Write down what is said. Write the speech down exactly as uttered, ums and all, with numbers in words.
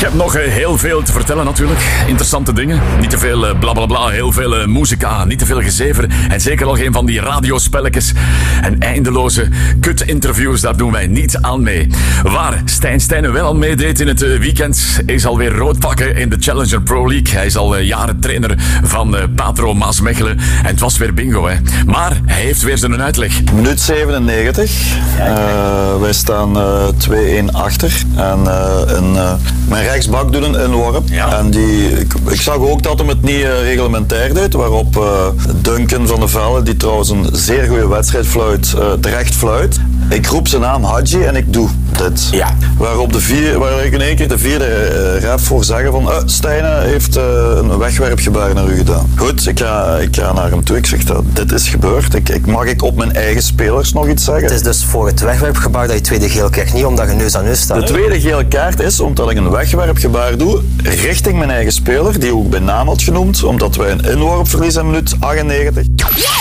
Ik heb nog uh, heel veel te vertellen natuurlijk. Interessante dingen. Niet te veel uh, bla bla bla, heel veel uh, muzika, niet te veel gezever. En zeker al geen van die radiospelletjes. En eindeloze kut-interviews, daar doen wij niet aan mee. Waar Stijn Stijnen wel aan meedeed in het uh, weekend, is alweer rood pakken in de Challenger Pro League. Hij is al uh, jaren trainer van uh, Patro Maasmechelen. En het was weer bingo, hè. Maar hij heeft weer zijn uitleg. Minuut zevenennegentig. Uh, wij staan uh, twee-een achter. En uh, een, uh, mijn rechtsbak doet een inworp. Ja. En die, ik, ik zag ook dat hem het niet uh, reglementair deed. Waarop uh, Duncan van der Velde, die trouwens een zeer goede wedstrijd fluit, uh, terecht fluit. Ik roep zijn naam Hadji en ik doe dit. Ja. Waarop de vier, waar ik in één keer de vierde uh, ref voor zeggen van uh, Stijnen heeft uh, een wegwerpgebaar naar u gedaan. Goed, ik ga, ik ga naar hem toe. Ik zeg dat dit is gebeurd. Ik, ik, mag ik op mijn eigen spelers nog iets zeggen? Het is dus voor het wegwerpgebaar dat je tweede geel krijgt, niet omdat je neus aan neus staat. De tweede gele kaart is omdat ik een wegwerpgebaar doe richting mijn eigen speler, die ook bij naam had genoemd, omdat wij een inworp verliezen in minuut achtennegentig.